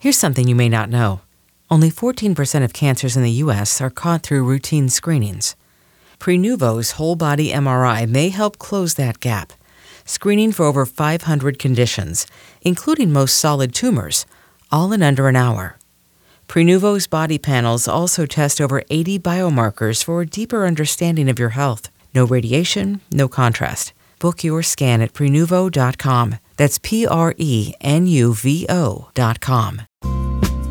Here's something you may not know. Only 14% of cancers in the U.S. are caught through routine screenings. Prenuvo's whole-body MRI may help close that gap, screening for over 500 conditions, including most solid tumors, all in under an hour. Prenuvo's body panels also test over 80 biomarkers for a deeper understanding of your health. No radiation, no contrast. Book your scan at Prenuvo.com. That's Prenuvo.com.